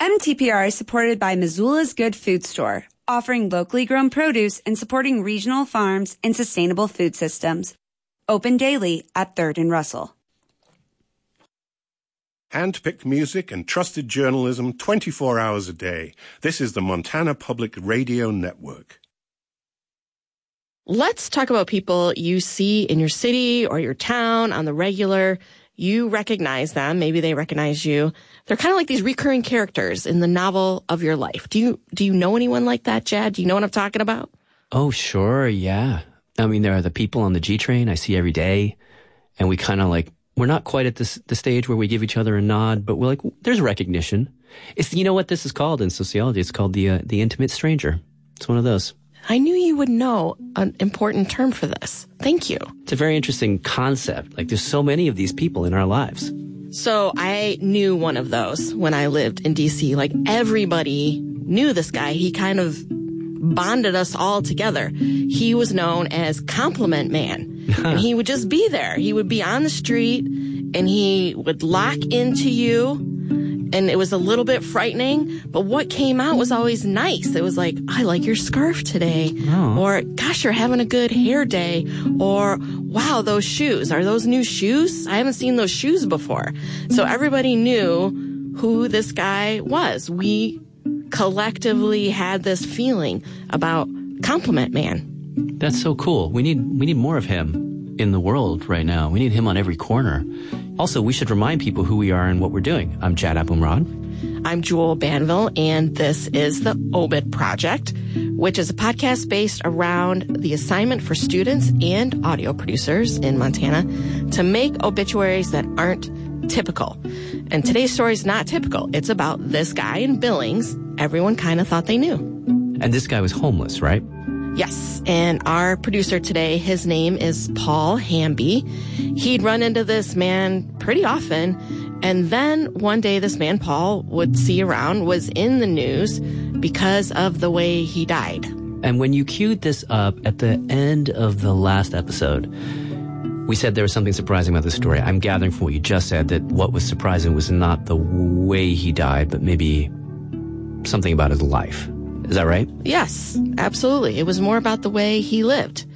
MTPR is supported by Missoula's Good Food Store, offering locally grown produce and supporting regional farms and sustainable food systems. Open daily at 3rd and Russell. Hand-picked music and trusted journalism 24 hours a day. This is the Montana Public Radio Network. Let's talk about people you see in your city or your town on the regular. You recognize them. Maybe they recognize you. They're kind of like these recurring characters in the novel of your life. Do you know anyone like that, Jad? Do you know what I'm talking about? Oh, sure. Yeah. I mean, there are the people on the G train I see every day, and we kind of like, we're not quite at the stage where we give each other a nod, but we're like, there's recognition. You know what this is called in sociology? It's called the intimate stranger. It's one of those. I knew you would know an important term for this. Thank you. It's a very interesting concept. Like, there's so many of these people in our lives. So I knew one of those when I lived in D.C. Like, everybody knew this guy. He kind of bonded us all together. He was known as Compliment Man. And he would just be there. He would be on the street, and he would lock into you. And it was a little bit frightening, but what came out was always nice. It was like, I like your scarf today. Oh. Or, gosh, you're having a good hair day. Or, wow, those shoes. Are those new shoes? I haven't seen those shoes before. So everybody knew who this guy was. We collectively had this feeling about Compliment Man. That's so cool. We need more of him in the world right now. We need him on every corner. Also, we should remind people who we are and what we're doing. I'm Jad Abumrad. I'm Jewel Banville, and this is the Obit Project, which is a podcast based around the assignment for students and audio producers in Montana to make obituaries that aren't typical. And today's story is not typical. It's about this guy in Billings everyone kind of thought they knew. And this guy was homeless, right? Yes, and our producer today, his name is Paul Hamby. He'd run into this man pretty often, and then one day this man Paul would see around was in the news because of the way he died. And when you queued this up at the end of the last episode, we said there was something surprising about this story. I'm gathering from what you just said that what was surprising was not the way he died, but maybe something about his life. Is that right? Yes, absolutely. It was more about the way he lived.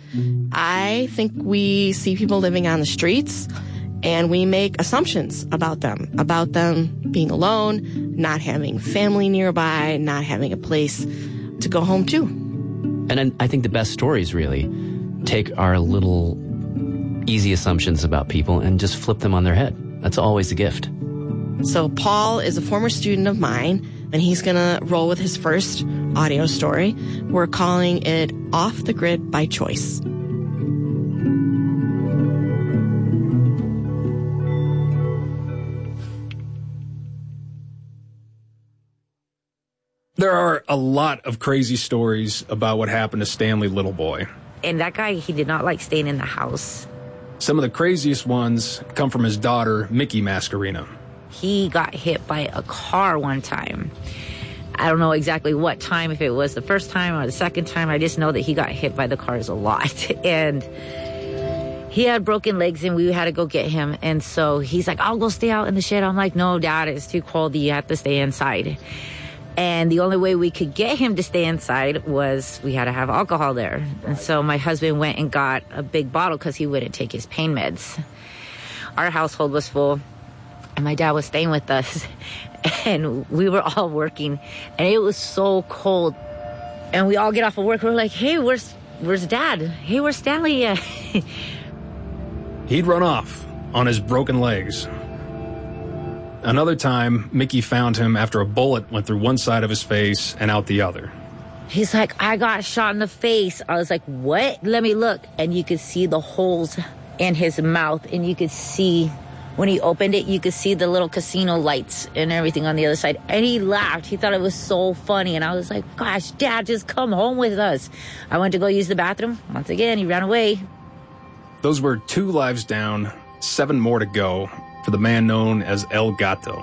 I think we see people living on the streets and we make assumptions about them being alone, not having family nearby, not having a place to go home to. And I think the best stories really take our little easy assumptions about people and just flip them on their head. That's always a gift. So Paul is a former student of mine, and he's going to roll with his first audio story. We're calling it Off the Grid by Choice. There are a lot of crazy stories about what happened to Stanley Littleboy. And that guy, he did not like staying in the house. Some of the craziest ones come from his daughter, Mickey Mascarena. He got hit by a car one time. I don't know exactly what time, if it was the first time or the second time. I just know that he got hit by the cars a lot. And he had broken legs and we had to go get him. And so he's like, I'll go stay out in the shed. I'm like, no, Dad, it's too cold. You have to stay inside. And the only way we could get him to stay inside was we had to have alcohol there. And so my husband went and got a big bottle because he wouldn't take his pain meds. Our household was full. And my dad was staying with us, and we were all working, and it was so cold. And we all get off of work. We're like, hey, where's Dad? Hey, where's Stanley? He'd run off on his broken legs. Another time, Mickey found him after a bullet went through one side of his face and out the other. He's like, I got shot in the face. I was like, what? Let me look. And you could see the holes in his mouth, and you could see... When he opened it, you could see the little casino lights and everything on the other side. And he laughed. He thought it was so funny. And I was like, gosh, Dad, just come home with us. I went to go use the bathroom. Once again, he ran away. Those were 2 lives down, 7 more to go for the man known as El Gato.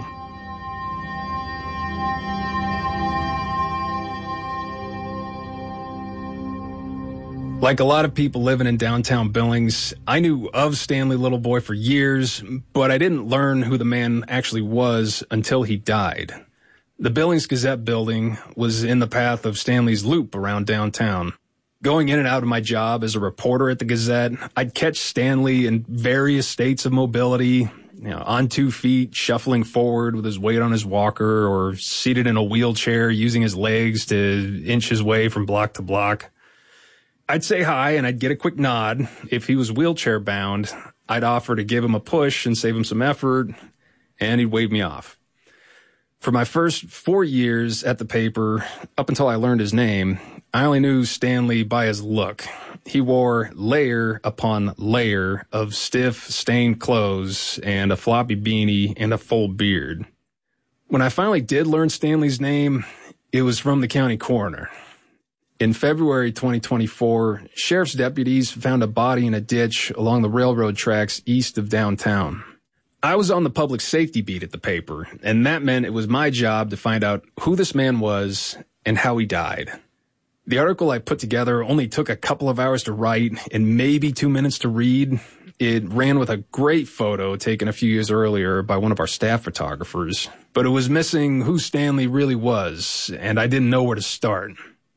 Like a lot of people living in downtown Billings, I knew of Stanley Littleboy for years, but I didn't learn who the man actually was until he died. The Billings Gazette building was in the path of Stanley's Loop around downtown. Going in and out of my job as a reporter at the Gazette, I'd catch Stanley in various states of mobility, on 2 feet, shuffling forward with his weight on his walker, or seated in a wheelchair, using his legs to inch his way from block to block. I'd say hi and I'd get a quick nod. If he was wheelchair bound, I'd offer to give him a push and save him some effort, and he'd wave me off. For my first 4 years at the paper, up until I learned his name, I only knew Stanley by his look. He wore layer upon layer of stiff, stained clothes and a floppy beanie and a full beard. When I finally did learn Stanley's name, it was from the county coroner. In February 2024, sheriff's deputies found a body in a ditch along the railroad tracks east of downtown. I was on the public safety beat at the paper, and that meant it was my job to find out who this man was and how he died. The article I put together only took a couple of hours to write and maybe 2 minutes to read. It ran with a great photo taken a few years earlier by one of our staff photographers, but it was missing who Stanley really was, and I didn't know where to start.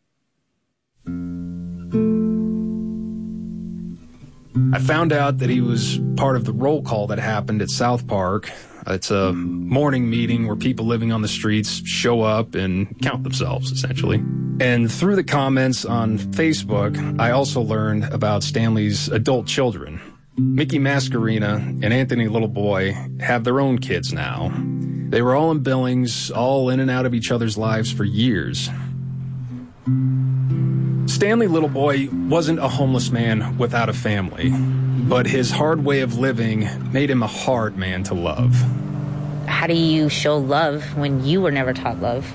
I found out that he was part of the roll call that happened at South Park. It's a morning meeting where people living on the streets show up and count themselves, essentially. And through the comments on Facebook, I also learned about Stanley's adult children. Mickey Mascarina and Anthony Littleboy have their own kids now. They were all in Billings, all in and out of each other's lives for years. Stanley Littleboy wasn't a homeless man without a family, but his hard way of living made him a hard man to love. How do you show love when you were never taught love?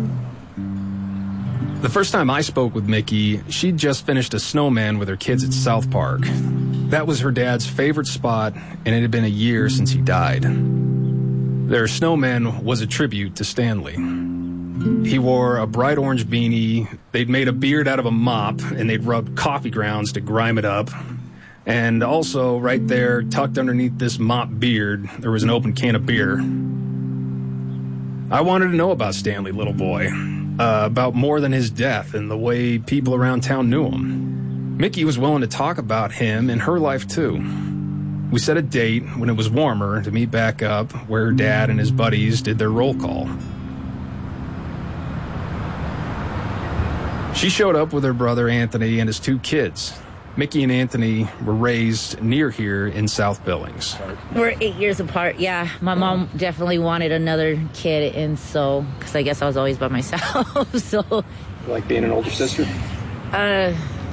The first time I spoke with Mickey, she'd just finished a snowman with her kids at South Park. That was her dad's favorite spot, and it had been a year since he died. Their snowman was a tribute to Stanley. He wore a bright orange beanie, they'd made a beard out of a mop, and they'd rubbed coffee grounds to grime it up. And also, right there, tucked underneath this mop beard, there was an open can of beer. I wanted to know about Stanley Littleboy, about more than his death and the way people around town knew him. Mickey was willing to talk about him and her life, too. We set a date when it was warmer to meet back up where Dad and his buddies did their roll call. She showed up with her brother Anthony and his 2 kids. Mickey and Anthony were raised near here in South Billings. We're 8 years apart, yeah. My mom definitely wanted another kid, and so, because I guess I was always by myself, so. You like being an older sister? I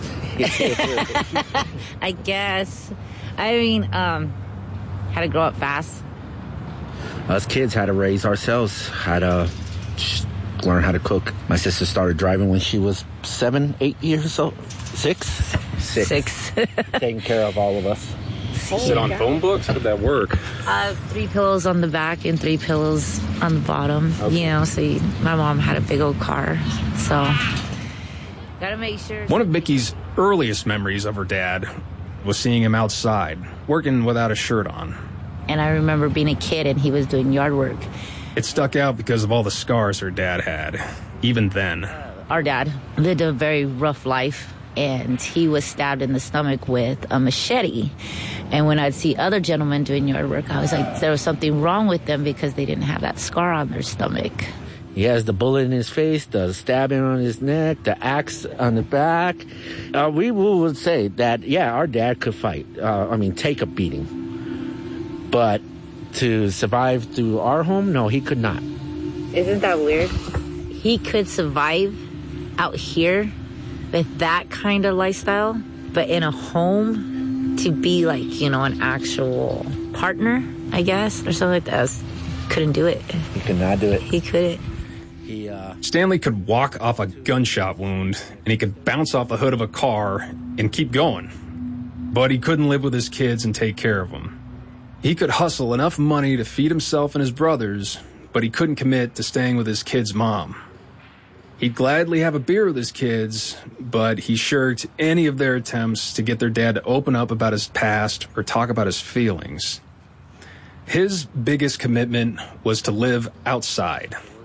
guess. I mean, had to grow up fast. Us kids had to raise ourselves, had to learn how to cook. My sister started driving when she was 7, 8 years old. Six. Taking care of all of us. Sit on phone books? How did that work? 3 pillows on the back and 3 pillows on the bottom. Okay. So my mom had a big old car. So, gotta make sure. One of Mickey's earliest memories of her dad was seeing him outside, working without a shirt on. And I remember being a kid and he was doing yard work. It stuck out because of all the scars her dad had, even then. Our dad lived a very rough life, and he was stabbed in the stomach with a machete. And when I'd see other gentlemen doing yard work, I was like, there was something wrong with them because they didn't have that scar on their stomach. He has the bullet in his face, the stabbing on his neck, the axe on the back. We would say that, yeah, our dad could fight. Take a beating. But to survive through our home, no, he could not. Isn't that weird? He could survive out here with that kind of lifestyle, but in a home to be like, an actual partner, I guess, or something like that. Couldn't do it. He could not do it. He couldn't. Stanley could walk off a gunshot wound, and he could bounce off the hood of a car and keep going. But he couldn't live with his kids and take care of them. He could hustle enough money to feed himself and his brothers, but he couldn't commit to staying with his kids' mom. He'd gladly have a beer with his kids, but he shirked any of their attempts to get their dad to open up about his past or talk about his feelings. His biggest commitment was to live outside.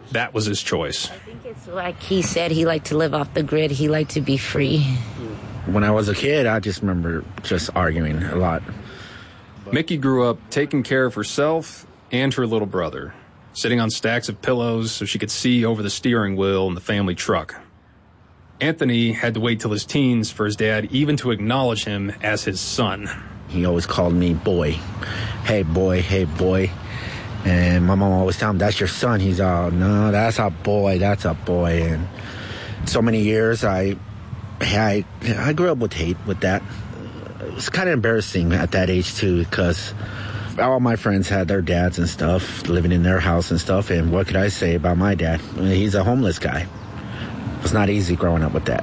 that was his choice. I think it's like he said, he liked to live off the grid. He liked to be free. When I was a kid, I just remember just arguing a lot. Mickey grew up taking care of herself and her little brother, sitting on stacks of pillows so she could see over the steering wheel in the family truck. Anthony had to wait till his teens for his dad even to acknowledge him as his son. He always called me boy. Hey, boy, hey, boy. And my mom always tell him, that's your son. He's all, no, that's a boy, that's a boy. And so many years, I grew up with hate with that. It was kind of embarrassing at that age, too, because all my friends had their dads and stuff, living in their house and stuff. And what could I say about my dad? I mean, he's a homeless guy. It was not easy growing up with that.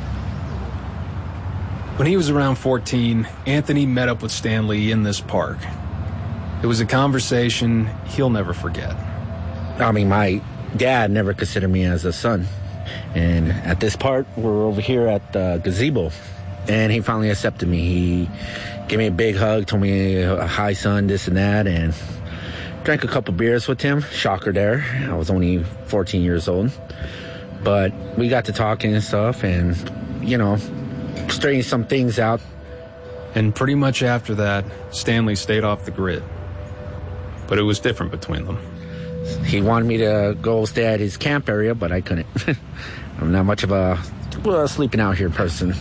When he was around 14, Anthony met up with Stanley in this park. It was a conversation he'll never forget. I mean, my dad never considered me as a son. And at this part, we're over here at the gazebo. And he finally accepted me. He gave me a big hug, told me, hi, son, this and that, and drank a couple beers with him. Shocker there. I was only 14 years old. But we got to talking and stuff and, you know, straightened some things out. And pretty much after that, Stanley stayed off the grid. But it was different between them. He wanted me to go stay at his camp area, but I couldn't. I'm not much of a sleeping out here person.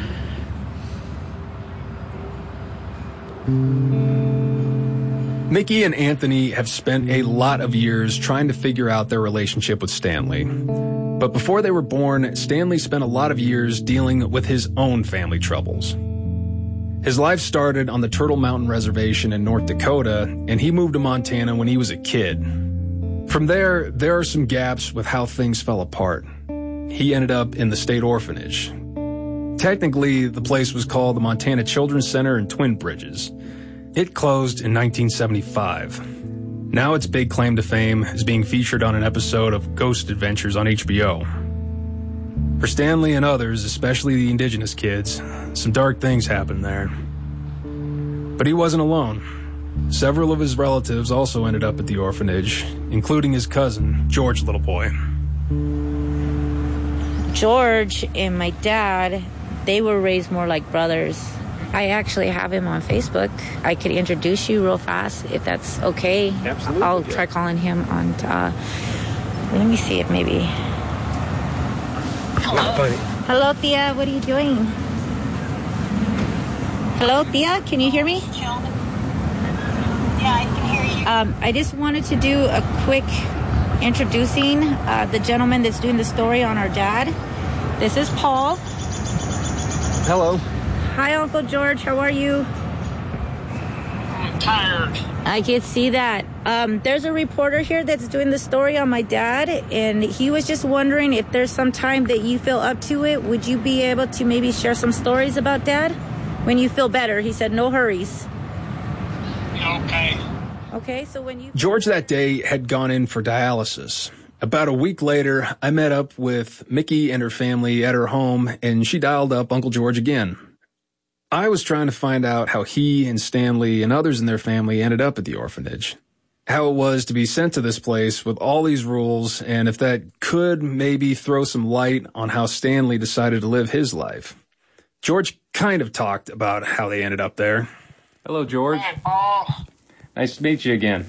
Mickey and Anthony have spent a lot of years trying to figure out their relationship with Stanley. But before they were born, Stanley spent a lot of years dealing with his own family troubles. His life started on the Turtle Mountain Reservation in North Dakota, and he moved to Montana when he was a kid. From there are some gaps with how things fell apart. He ended up in the state orphanage. Technically, the place was called the Montana Children's Center in Twin Bridges. It closed in 1975. Now its big claim to fame is being featured on an episode of Ghost Adventures on HBO. For Stanley and others, especially the indigenous kids, some dark things happened there. But he wasn't alone. Several of his relatives also ended up at the orphanage, including his cousin, George Littleboy. George and my dad, they were raised more like brothers. I actually have him on Facebook. I could introduce you real fast if that's okay. Absolutely. I'll try calling him on. Let me see if maybe. Hello. Hello, Thea. What are you doing? Hello, Thea. Can you hear me? Yeah, I can hear you. I just wanted to do a quick introducing the gentleman that's doing the story on our dad. This is Paul. Hello. Hi, Uncle George. How are you? I'm tired. I can see that. There's a reporter here that's doing the story on my dad, and he was just wondering if there's some time that you feel up to it. Would you be able to maybe share some stories about Dad when you feel better? He said no hurries. Okay. Okay, so when you... George that day had gone in for dialysis. About a week later, I met up with Mickey and her family at her home, and she dialed up Uncle George again. I was trying to find out how he and Stanley and others in their family ended up at the orphanage. How it was to be sent to this place with all these rules, and if that could maybe throw some light on how Stanley decided to live his life. George kind of talked about how they ended up there. Hello, George. Hey, Paul. Nice to meet you again.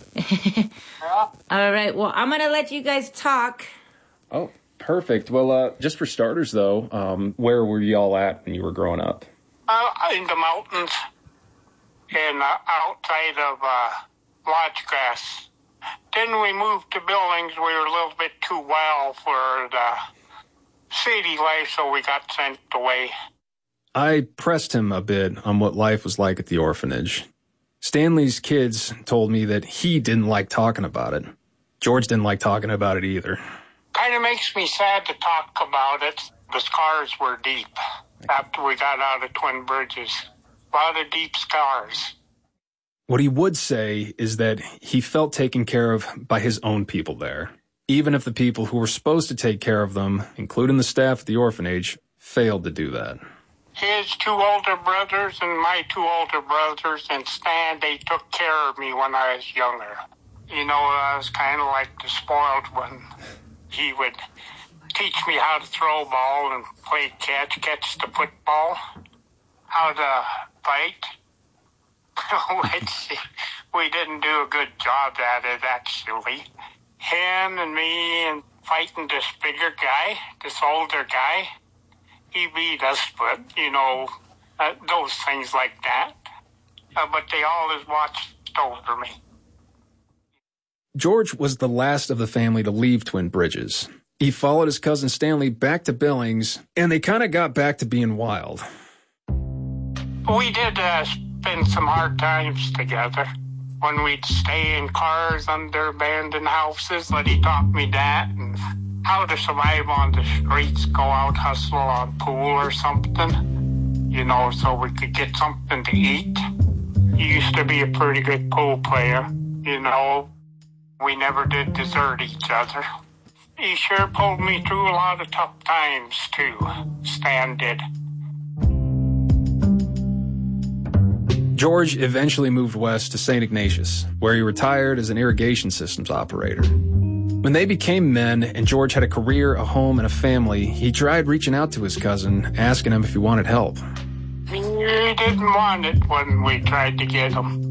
All right, well, I'm going to let you guys talk. Oh, perfect. Well, just for starters, though, where were you all at when you were growing up? In the mountains and outside of Lodge Grass. Then we moved to buildings. We were a little bit too wild for the city life, so we got sent away. I pressed him a bit on what life was like at the orphanage. Stanley's kids told me that he didn't like talking about it. George didn't like talking about it either. Kind of makes me sad to talk about it. The scars were deep after we got out of Twin Bridges. A lot of deep scars. What he would say is that he felt taken care of by his own people there, even if the people who were supposed to take care of them, including the staff at the orphanage, failed to do that. His two older brothers and my two older brothers and Stan, they took care of me when I was younger. You know, I was kind of like the spoiled one. He would teach me how to throw a ball and play catch the football, how to fight, which we didn't do a good job at it, actually. Him and me and fighting this bigger guy, this older guy, he beat us, but, you know, those things like that. But they always watched over me. George was the last of the family to leave Twin Bridges. He followed his cousin Stanley back to Billings, and they kind of got back to being wild. We did spend some hard times together when we'd stay in cars under abandoned houses, but he taught me that and how to survive on the streets, go out hustle on pool or something, you know, so we could get something to eat. He used to be a pretty good pool player, you know. We never did desert each other. He sure pulled me through a lot of tough times, too. Stan did. George eventually moved west to St. Ignatius, where he retired as an irrigation systems operator. When they became men and George had a career, a home, and a family, he tried reaching out to his cousin, asking him if he wanted help. He didn't want it when we tried to get him.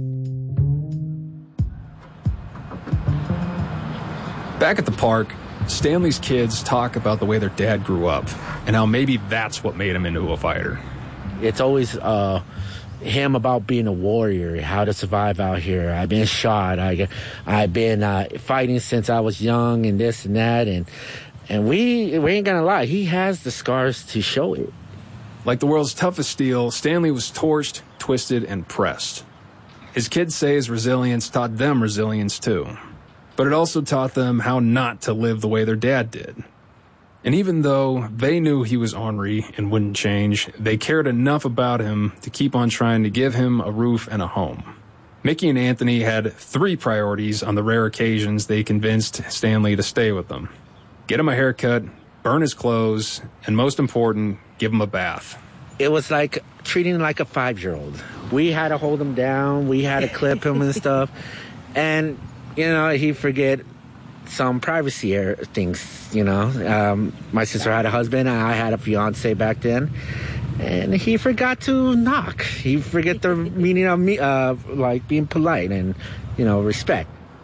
Back at the park, Stanley's kids talk about the way their dad grew up and how maybe that's what made him into a fighter. It's always him about being a warrior, how to survive out here. I've been shot. I've been fighting since I was young and this and that. And we ain't gonna lie, he has the scars to show it. Like the world's toughest steel, Stanley was torched, twisted, and pressed. His kids say his resilience taught them resilience too. But it also taught them how not to live the way their dad did. And even though they knew he was ornery and wouldn't change, they cared enough about him to keep on trying to give him a roof and a home. Mickey and Anthony had 3 priorities on the rare occasions they convinced Stanley to stay with them. Get him a haircut, burn his clothes, and most important, give him a bath. It was like treating him like a 5-year-old. We had to hold him down. We had to clip him and stuff. And you know, he'd forget some privacy things, you know. My sister had a husband, and I had a fiance back then. And he forgot to knock. He forget the meaning of me, like being polite and, you know, respect.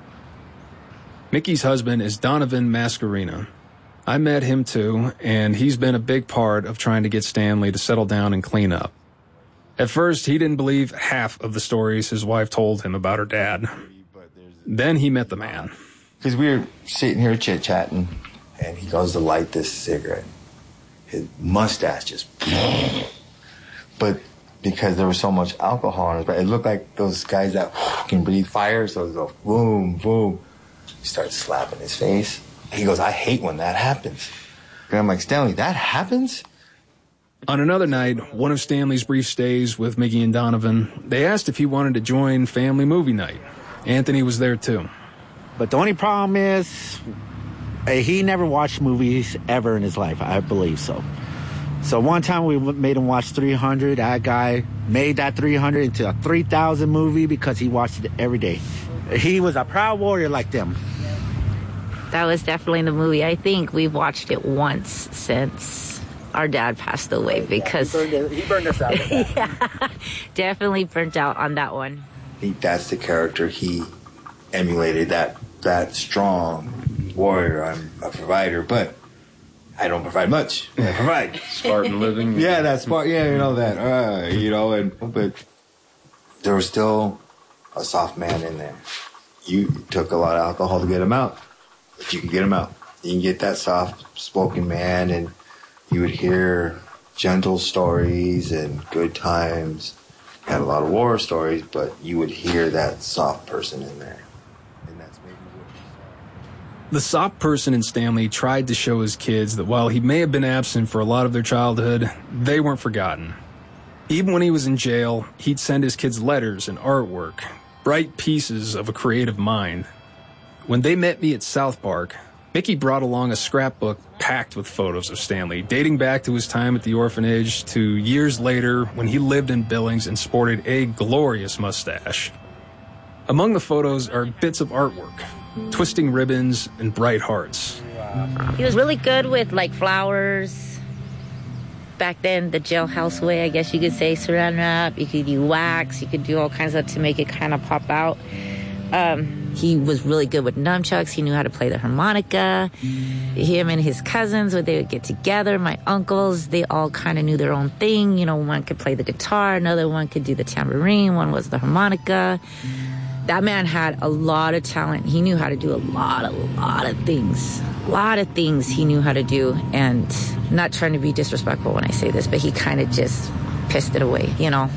Mickey's husband is Donovan Mascarina. I met him too, and he's been a big part of trying to get Stanley to settle down and clean up. At first, he didn't believe half of the stories his wife told him about her dad. Then he met the man. Because we were sitting here chit-chatting, and he goes to light this cigarette. His mustache just... But because there was so much alcohol in his breath, it looked like those guys that can breathe fire, so it goes boom, boom. He starts slapping his face. He goes, I hate when that happens. And I'm like, Stanley, that happens? On another night, one of Stanley's brief stays with Mickey and Donovan, they asked if he wanted to join family movie night. Anthony was there too. But the only problem is he never watched movies ever in his life, I believe so. So one time we made him watch 300. That guy made that 300 into a 3,000 movie because he watched it every day. He was a proud warrior like them. That was definitely the movie. I think we've watched it once since our dad passed away because... He burned us out. Yeah, definitely burnt out on that one. I think that's the character he emulated, that strong warrior. I'm a provider, but I don't provide much. I provide. Spartan living. Yeah, that Spartan, yeah, you know that, you know, but there was still a soft man in there. You took a lot of alcohol to get him out, but you can get him out. You can get that soft-spoken man, and you would hear gentle stories and good times. Had a lot of war stories, but you would hear that soft person in there. And that's maybe what you saw. The soft person in Stanley tried to show his kids that while he may have been absent for a lot of their childhood, they weren't forgotten. Even when he was in jail, he'd send his kids letters and artwork, bright pieces of a creative mind. When they met me at South Park, Mickey brought along a scrapbook packed with photos of Stanley, dating back to his time at the orphanage to years later when he lived in Billings and sported a glorious mustache. Among the photos are bits of artwork, twisting ribbons and bright hearts. He was really good with like flowers. Back then, the jailhouse way, I guess you could say, saran wrap. You could do wax. You could do all kinds of to make it kind of pop out. He was really good with nunchucks. He knew how to play the harmonica. Him and his cousins, when they would get together, my uncles, they all kind of knew their own thing. You know, one could play the guitar, another one could do the tambourine, one was the harmonica. That man had a lot of talent. He knew how to do a lot of things. A lot of things he knew how to do. And not trying to be disrespectful when I say this, but he kind of just pissed it away, you know.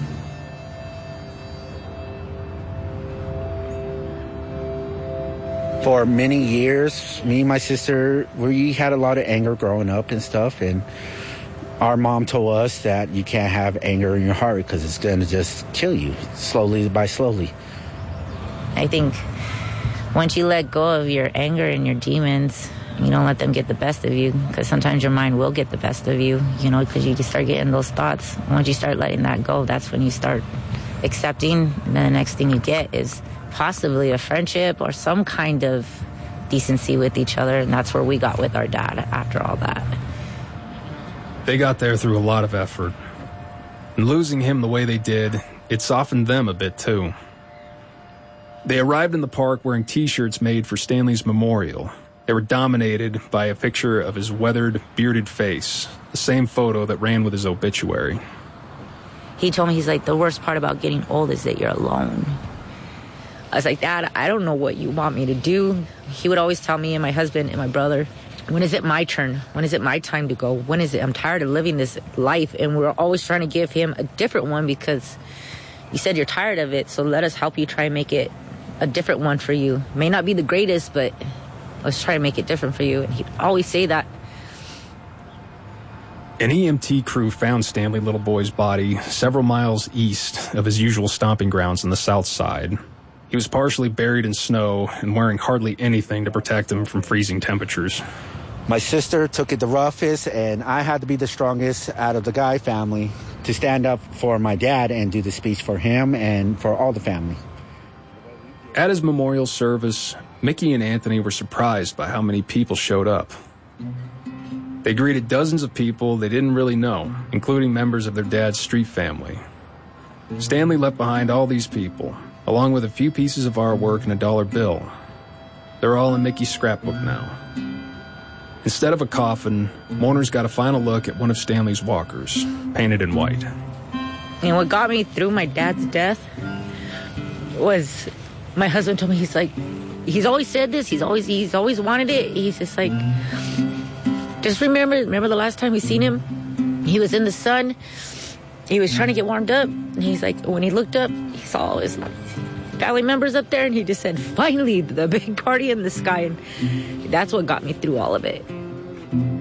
For many years, me and my sister, we had a lot of anger growing up and stuff. And our mom told us that you can't have anger in your heart because it's going to just kill you slowly by slowly. I think once you let go of your anger and your demons, you don't let them get the best of you, because sometimes your mind will get the best of you, you know, because you just start getting those thoughts. Once you start letting that go, that's when you start accepting, and then the next thing you get is possibly a friendship or some kind of decency with each other, and that's where we got with our dad after all that. They got there through a lot of effort. And losing him the way they did, it softened them a bit too. They arrived in the park wearing T-shirts made for Stanley's memorial. They were dominated by a picture of his weathered, bearded face, the same photo that ran with his obituary. He told me, he's like, the worst part about getting old is that you're alone. I was like, Dad, I don't know what you want me to do. He would always tell me and my husband and my brother, when is it my turn? When is it my time to go? When is it? I'm tired of living this life. And we're always trying to give him a different one, because you said you're tired of it, so let us help you try and make it a different one for you. May not be the greatest, but let's try to make it different for you. And he'd always say that. An EMT crew found Stanley Little Boy's body several miles east of his usual stomping grounds on the south side. He was partially buried in snow and wearing hardly anything to protect him from freezing temperatures. My sister took it the roughest, and I had to be the strongest out of the Guy family to stand up for my dad and do the speech for him and for all the family. At his memorial service, Mickey and Anthony were surprised by how many people showed up. They greeted dozens of people they didn't really know, including members of their dad's street family. Stanley left behind all these people, along with a few pieces of artwork and a $1 bill. They're all in Mickey's scrapbook now. Instead of a coffin, mourners got a final look at one of Stanley's walkers, painted in white. And what got me through my dad's death was my husband told me, he's like, he's always said this, he's always wanted it. He's just like, just remember the last time we seen him? He was in the sun. He was trying to get warmed up. And he's like, when he looked up, he saw all his family members up there, and he just said, finally, the big party in the sky. And that's what got me through all of it.